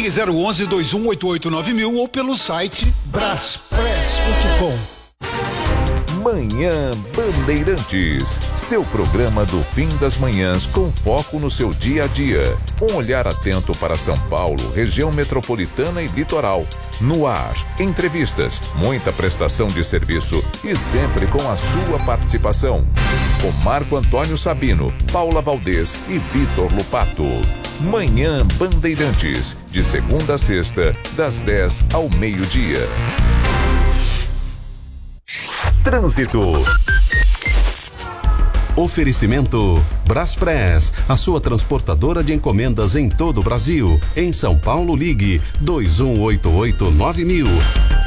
Ligue 011-2188-9000 ou pelo site braspress.com. Manhã Bandeirantes, seu programa do fim das manhãs com foco no seu dia a dia. Um olhar atento para São Paulo, região metropolitana e litoral. No ar, entrevistas, muita prestação de serviço e sempre com a sua participação. Com Marco Antônio Sabino, Paula Valdez e Vitor Lupato. Manhã Bandeirantes, de segunda a sexta, das 10 ao meio-dia. Trânsito. Oferecimento Braspress, a sua transportadora de encomendas em todo o Brasil. Em São Paulo, ligue 2188-9000.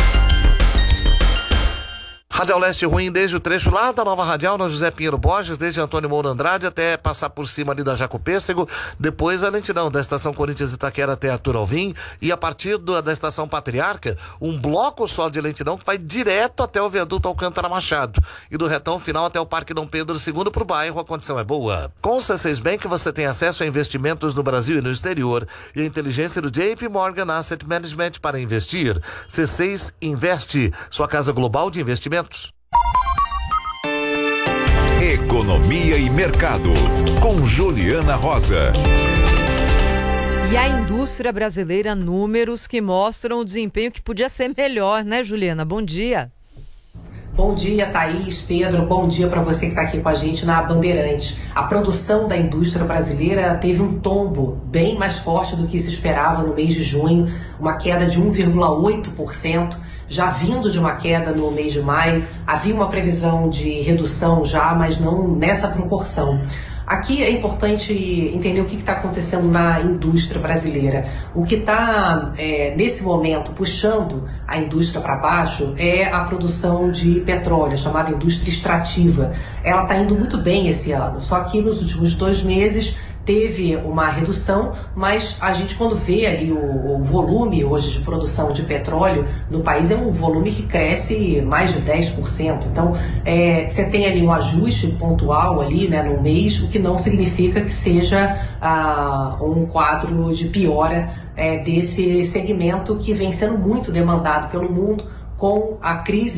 Radial Leste ruim desde o trecho lá da Nova Radial, na José Pinheiro Borges, desde Antônio Moura Andrade até passar por cima ali da Jacopêssego, depois a lentidão da estação Corinthians Itaquera até Arthur Alvim, e a partir da estação Patriarca, um bloco só de lentidão que vai direto até o viaduto Alcântara Machado, e do retão final até o Parque Dom Pedro II pro bairro, a condição é boa. Com o C6 Bank você tem acesso a investimentos no Brasil e no exterior, e a inteligência do JP Morgan Asset Management para investir. C6 Investe, sua casa global de investimentos. Economia e Mercado, com Juliana Rosa. E a indústria brasileira, números que mostram o desempenho que podia ser melhor, né, Juliana? Bom dia. Bom dia, Thaís, Pedro, bom dia para você que está aqui com a gente na Bandeirantes. A produção da indústria brasileira teve um tombo bem mais forte do que se esperava no mês de junho, uma queda de 1,8%. Já vindo de uma queda no mês de maio, havia uma previsão de redução já, mas não nessa proporção. Aqui é importante entender o que está acontecendo na indústria brasileira. O que está, nesse momento, puxando a indústria para baixo é a produção de petróleo, chamada indústria extrativa. Ela está indo muito bem esse ano, só que nos últimos 2 meses teve uma redução, mas a gente quando vê ali o volume hoje de produção de petróleo no país é um volume que cresce mais de 10%. Então, você tem ali um ajuste pontual ali, né, no mês, o que não significa que seja um quadro de piora desse segmento que vem sendo muito demandado pelo mundo com a crise